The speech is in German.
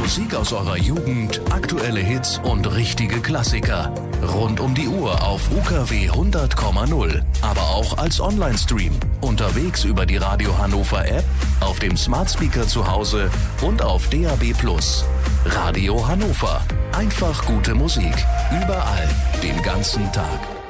Musik aus eurer Jugend, aktuelle Hits und richtige Klassiker. Rund um die Uhr auf UKW 100,0. Aber auch als Online-Stream. Unterwegs über die Radio Hannover App, auf dem Smart Speaker zu Hause und auf DAB+. Radio Hannover. Einfach gute Musik. Überall. Den ganzen Tag.